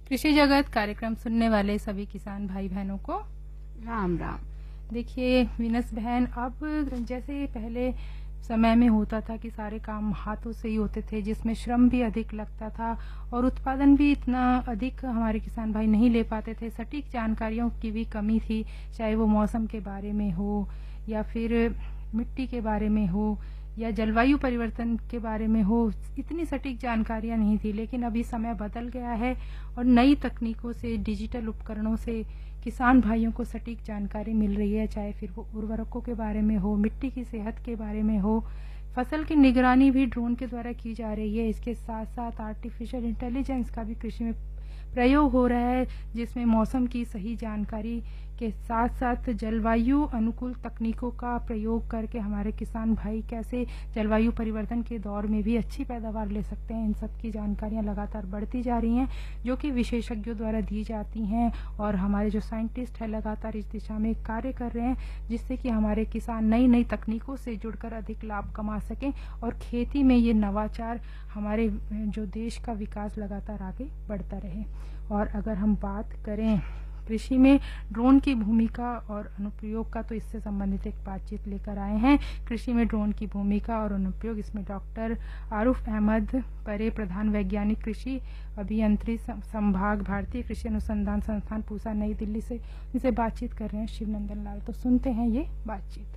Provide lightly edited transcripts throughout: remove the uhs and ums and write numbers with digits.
कृषि जगत कार्यक्रम सुनने वाले सभी किसान भाई बहनों को राम राम। देखिए वीनस बहन, अब जैसे पहले समय में होता था कि सारे काम हाथों से ही होते थे, जिसमें श्रम भी अधिक लगता था और उत्पादन भी इतना अधिक हमारे किसान भाई नहीं ले पाते थे। सटीक जानकारियों की भी कमी थी, चाहे वो मौसम के बारे में हो या फिर मिट्टी के बारे में हो या जलवायु परिवर्तन के बारे में हो, इतनी सटीक जानकारियां नहीं थी। लेकिन अभी समय बदल गया है और नई तकनीकों से, डिजिटल उपकरणों से किसान भाइयों को सटीक जानकारी मिल रही है, चाहे फिर वो उर्वरकों के बारे में हो, मिट्टी की सेहत के बारे में हो। फसल की निगरानी भी ड्रोन के द्वारा की जा रही है। इसके साथ साथ आर्टिफिशियल इंटेलिजेंस का भी कृषि में प्रयोग हो रहा है, जिसमें मौसम की सही जानकारी के साथ साथ जलवायु अनुकूल तकनीकों का प्रयोग करके हमारे किसान भाई कैसे जलवायु परिवर्तन के दौर में भी अच्छी पैदावार ले सकते हैं, इन सब की जानकारियां लगातार बढ़ती जा रही हैं, जो कि विशेषज्ञों द्वारा दी जाती हैं। और हमारे जो साइंटिस्ट हैं लगातार इस दिशा में कार्य कर रहे हैं, जिससे कि हमारे किसान नई नई तकनीकों से जुड़कर अधिक लाभ कमा सकें और खेती में ये नवाचार हमारे जो देश का विकास लगातार आगे बढ़ता रहे। और अगर हम बात करें कृषि में ड्रोन की भूमिका और अनुप्रयोग का, तो इससे संबंधित एक बातचीत लेकर आए हैं। कृषि में ड्रोन की भूमिका और अनुप्रयोग, इसमें डॉक्टर आरुफ अहमद परे, प्रधान वैज्ञानिक कृषि अभियंत्री संभाग, भारतीय कृषि अनुसंधान संस्थान पूसा, नई दिल्ली से इनसे बातचीत कर रहे हैं शिवनंदन लाल। तो सुनते हैं ये बातचीत।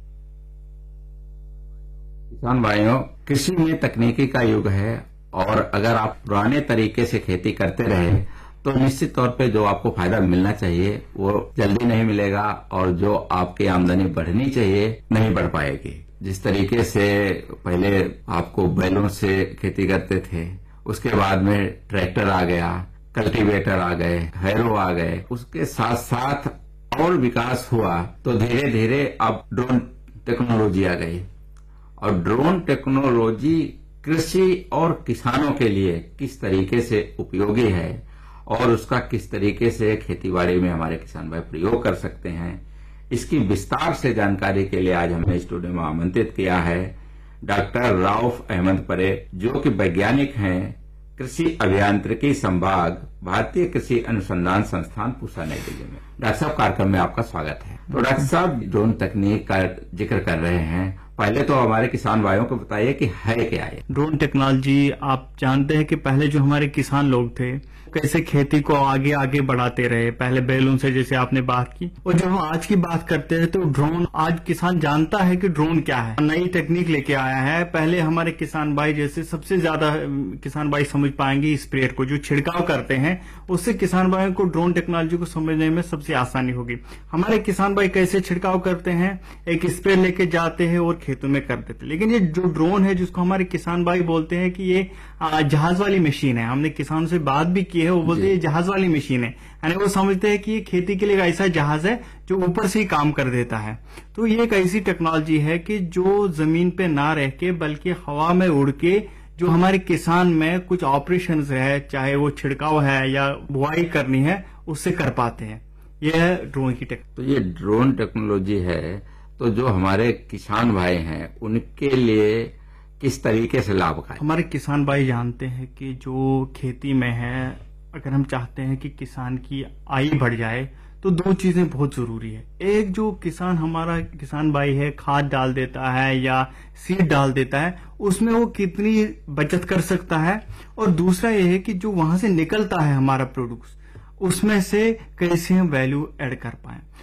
किसान भाइयों, कृषि में तकनीकी का युग है और अगर आप पुराने तरीके से खेती करते रहे तो निश्चित तौर पे जो आपको फायदा मिलना चाहिए वो जल्दी नहीं मिलेगा और जो आपकी आमदनी बढ़नी चाहिए नहीं बढ़ पाएगी। जिस तरीके से पहले आपको बैलों से खेती करते थे, उसके बाद में ट्रैक्टर आ गया, कल्टीवेटर आ गए, हैरो आ गए, उसके साथ साथ और विकास हुआ तो धीरे धीरे अब ड्रोन टेक्नोलॉजी आ गई। और ड्रोन टेक्नोलॉजी कृषि और किसानों के लिए किस तरीके से उपयोगी है और उसका किस तरीके से खेतीबाड़ी में हमारे किसान भाई प्रयोग कर सकते हैं, इसकी विस्तार से जानकारी के लिए आज हमने स्टूडियो में आमंत्रित किया है डॉक्टर राउफ अहमद परे, जो कि वैज्ञानिक हैं कृषि अभियांत्रिकी संभाग, भारतीय कृषि अनुसंधान संस्थान पूसा, नई दिल्ली में। डॉक्टर साहब, कार्यक्रम में आपका स्वागत है। तो डॉक्टर साहब, ड्रोन तकनीक का जिक्र कर रहे हैं, पहले तो हमारे किसान भाइयों को बताइए कि है क्या है ड्रोन टेक्नोलॉजी। आप जानते हैं कि पहले जो हमारे किसान लोग थे कैसे खेती को आगे आगे बढ़ाते रहे, पहले बैलों से जैसे आपने बात की, और जब हम आज की बात करते हैं तो ड्रोन, आज किसान जानता है कि ड्रोन क्या है, नई टेक्निक लेके आया है। पहले हमारे किसान भाई, जैसे सबसे ज्यादा किसान भाई समझ पाएंगे स्प्रेयर को, जो छिड़काव करते हैं, उससे किसान भाइयों को ड्रोन टेक्नोलॉजी को समझने में सबसे आसानी होगी। हमारे किसान भाई कैसे छिड़काव करते हैं, एक स्प्रे लेके जाते हैं और खेतों में कर देते। लेकिन ये जो ड्रोन है, जिसको हमारे किसान भाई बोलते हैं कि ये जहाज वाली मशीन है, हमने किसानों से बात भी की है, वो बोलते हैं ये जहाज वाली मशीन है, यानी वो समझते हैं कि ये खेती के लिए ऐसा जहाज है जो ऊपर से ही काम कर देता है। तो ये एक ऐसी टेक्नोलॉजी है कि जो जमीन पे ना रह के बल्कि हवा में उड़ के जो हमारे किसान में कुछ ऑपरेशन है, चाहे वो छिड़काव है या बुआई करनी है, उससे कर पाते हैं। यह ड्रोन की टेक्नोलॉजी। तो ये ड्रोन टेक्नोलॉजी है, तो जो हमारे किसान भाई हैं उनके लिए किस तरीके से लाभकारी? हमारे किसान भाई जानते हैं कि जो खेती में है, अगर हम चाहते हैं कि किसान की आय बढ़ जाए तो दो चीजें बहुत जरूरी है। एक, जो हमारा किसान भाई है, खाद डाल देता है या सीड डाल देता है, उसमें वो कितनी बचत कर सकता है, और दूसरा ये है कि जो वहां से निकलता है हमारा प्रोडक्ट्स, उसमें से कैसे हम वैल्यू ऐड कर पाए।